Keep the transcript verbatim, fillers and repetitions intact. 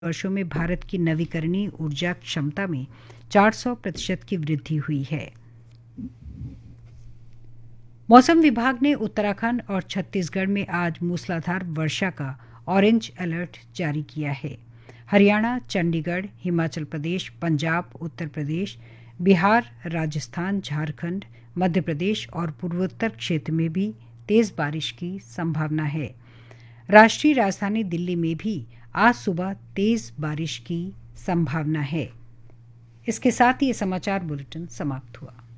वर्षों में भारत की नवीकरणीय ऊर्जा क्षमता में चार सौ प्रतिशत की वृद्धि हुई है। मौसम विभाग ने उत्तराखंड और छत्तीसगढ़ में आज मूसलाधार वर्षा का ऑरेंज अलर्ट जारी किया है। हरियाणा, चंडीगढ़, हिमाचल प्रदेश, पंजाब, उत्तर प्रदेश, बिहार, राजस्थान, झारखंड, मध्य प्रदेश और पूर्वोत्तर क्षेत्र में भी तेज बारिश की संभावना है। राष्ट्रीय राजधानी दिल्ली में भी आज सुबह तेज बारिश की संभावना है। इसके साथ ही ये समाचार बुलेटिन समाप्त हुआ।